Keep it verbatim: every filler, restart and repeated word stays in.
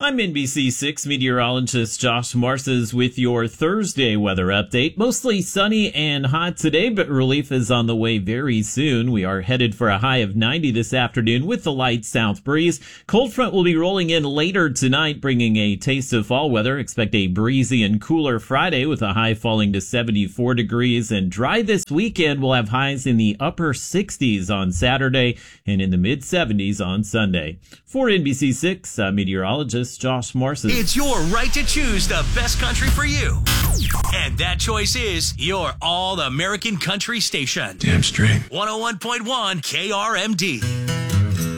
I'm N B C six meteorologist Josh Marces with your Thursday weather update. Mostly sunny and hot today, but relief is on the way very soon. We are headed for a high of ninety this afternoon with the light south breeze. Cold front will be rolling in later tonight, bringing a taste of fall weather. Expect a breezy and cooler Friday with a high falling to seventy-four degrees. And dry this weekend, we'll have highs in the upper sixties on Saturday and in the mid seventies on Sunday. For N B C six, uh, meteorologist Josh Marces. It's your right to choose the best country for you. And that choice is your All American Country station. Damn straight. one oh one point one K R M D.